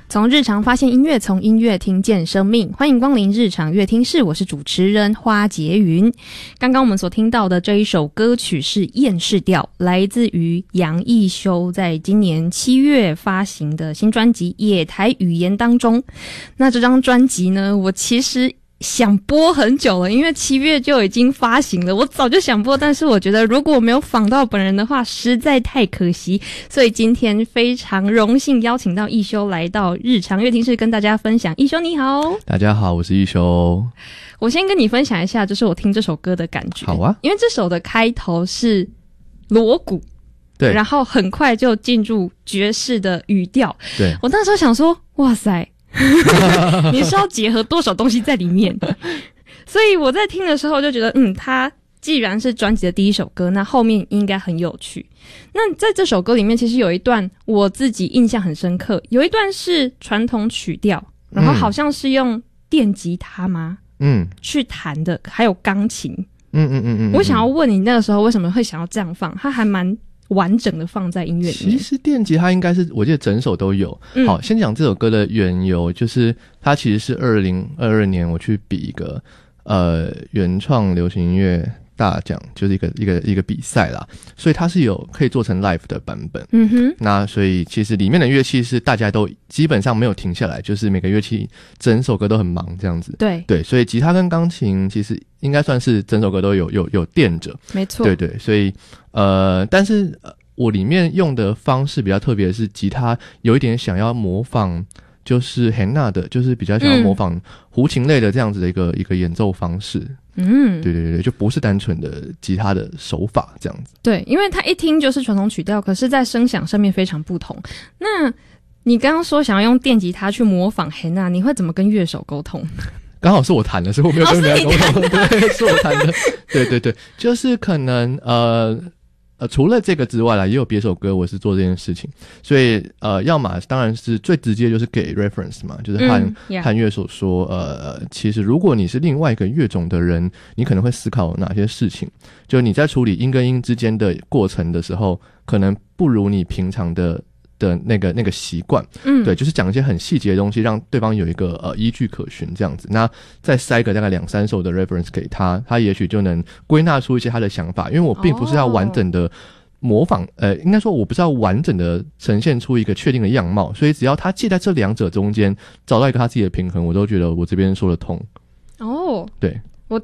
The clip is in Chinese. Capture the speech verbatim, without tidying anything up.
从日常发现音乐，从音乐听见生命。欢迎光临日常乐听室，我是主持人花洁云。刚刚我们所听到的这一首歌曲是《厌世调》，来自于杨艺修在今年七月发行的新专辑《野台语言》当中。那这张专辑呢，我其实想播很久了，因为七月就已经发行了，我早就想播，但是我觉得如果我没有访到本人的话实在太可惜，所以今天非常荣幸邀请到艺修来到日常乐听室跟大家分享。艺修你好。 大家好，我是艺修。 我先跟你分享一下就是我听这首歌的感觉。 好啊。 因为这首的开头是锣鼓， 对， 然后很快就进入爵士的语调， 对， 我那时候想说哇塞你是要结合多少东西在里面所以我在听的时候就觉得嗯，它既然是专辑的第一首歌，那后面应该很有趣。那在这首歌里面其实有一段我自己印象很深刻，有一段是传统曲调，然后好像是用电吉他吗嗯，去弹的，还有钢琴。嗯嗯嗯嗯，我想要问你那个时候为什么会想要这样放，它还蛮完整的放在音乐里面。 其实电吉他应该是我记得整首都有、嗯、好，先讲这首歌的缘由，就是它其实是二零二二年我去比一个呃原创流行音乐大奖，就是一个一个一个比赛啦，所以它是有可以做成 live 的版本。嗯哼，那所以其实里面的乐器是大家都基本上没有停下来，就是每个乐器整首歌都很忙这样子。对对，所以吉他跟钢琴其实应该算是整首歌都有有有垫着。没错，对对，所以呃，但是、呃、我里面用的方式比较特别的是，吉他有一点想要模仿。就是 Hannah 的，就是比较想要模仿胡琴类的这样子的一个、嗯、一个演奏方式。嗯，对对对，就不是单纯的吉他的手法这样子。对，因为它一听就是传统曲调，可是在声响上面非常不同。那你刚刚说想要用电吉他去模仿 Hannah， 你会怎么跟乐手沟通？刚好是我弹的，所以我没有跟人家沟通。哦、对，是我弹的。对对对，就是可能呃。呃，除了这个之外啦，也有别首歌我是做这件事情，所以呃，要么当然是最直接就是给 reference 嘛，就是和、嗯 yeah. 和乐手说，呃，其实如果你是另外一个乐种的人，你可能会思考哪些事情，就你在处理音跟音之间的过程的时候，可能不如你平常的的那个那个习惯，嗯，对，就是讲一些很细节的东西，让对方有一个呃依据可循这样子。那再塞个大概两三首的 reference 给他，他也许就能归纳出一些他的想法。因为我并不是要完整的模仿，哦、呃，应该说我不是要完整的呈现出一个确定的样貌，所以只要他介在这两者中间找到一个他自己的平衡，我都觉得我这边说得通。哦，对，